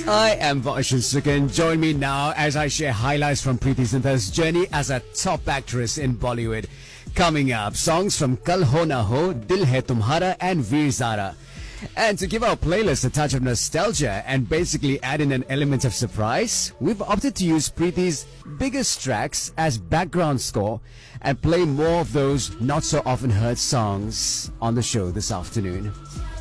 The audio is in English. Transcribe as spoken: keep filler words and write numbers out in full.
I am Varshan Sukhan. Join me now as I share highlights from Preeti Zinta's journey as a top actress in Bollywood. Coming up, songs from Kal Ho Na Ho, Dil Hai Tumhara and Veer Zara. And to give our playlist a touch of nostalgia and basically add in an element of surprise, we've opted to use Preeti's biggest tracks as background score and play more of those not so often heard songs on the show this afternoon.